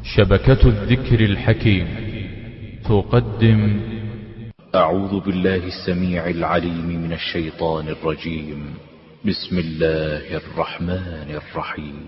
شبكة الذكر الحكيم تقدم. أعوذ بالله السميع العليم من الشيطان الرجيم. بسم الله الرحمن الرحيم.